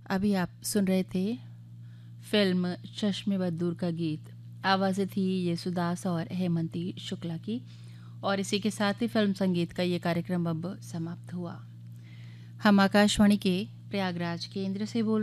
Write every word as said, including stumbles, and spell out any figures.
अभी आप सुन रहे थे फिल्म चश्मे बद्दूर का गीत। आवाज़ें थी येसुदास और हेमंती शुक्ला की। और इसी के साथ ही फिल्म संगीत का ये कार्यक्रम अब समाप्त हुआ। हम आकाशवाणी के प्रयागराज केंद्र से बोल